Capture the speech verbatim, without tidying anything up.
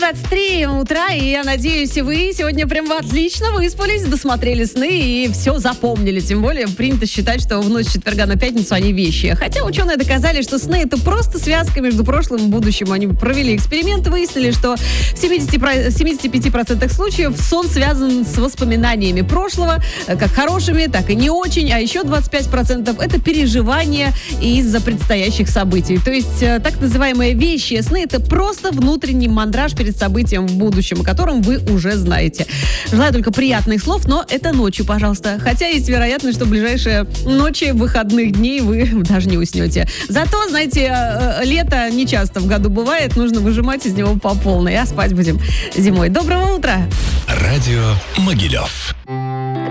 двадцать три утра, и я надеюсь, вы сегодня прям отлично выспались, досмотрели сны и все запомнили. Тем более принято считать, что в ночь с четверга на пятницу они вещи. Хотя ученые доказали, что сны — это просто связка между прошлым и будущим. Они провели эксперимент, выяснили, что в семидесяти пяти процентах случаев сон связан с воспоминаниями прошлого, как хорошими, так и не очень. А еще двадцать пять процентов это переживания из-за предстоящих событий. То есть так называемые вещи сны — это просто внутренний мандраж перед событием в будущем, о котором вы уже знаете. Желаю только приятных слов, но это ночью, пожалуйста. Хотя есть вероятность, что в ближайшие ночи выходных дней вы даже не уснете. Зато, знаете, лето не часто в году бывает, нужно выжимать из него по полной, а спать будем зимой. Доброго утра! Радио Могилев.